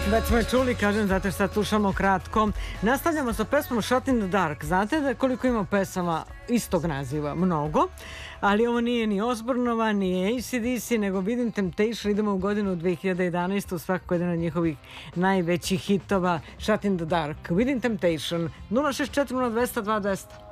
Već smo je čuli, kažem, zato što sad slušamo kratko. Nastavljamo sa pesmom Shot in the Dark. Znate da koliko ima pesama istog naziva? Mnogo. Ali ovo nije ni Osbornova, ni AC/DC, nego Within Temptation. Idemo u godinu 2011. Svakako jedan od njihovih najvećih hitova, Shot in the Dark. Within Temptation, 064 02 200.